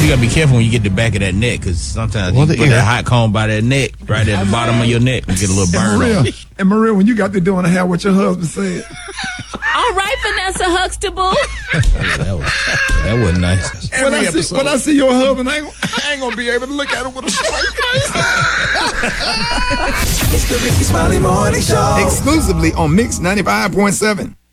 you gotta be careful when you get the back of that neck, because sometimes you put that hot comb by that neck, right at the bottom of your neck, and get a little burn on it. And Maria, when you got to doing the hair, what your husband said? All right, Vanessa Huxtable. That wasn't nice. When I see your husband, I ain't gonna be able to look at him with a straight face. It's the Ricky Smiley Morning Show. Exclusively on Mix 95.7.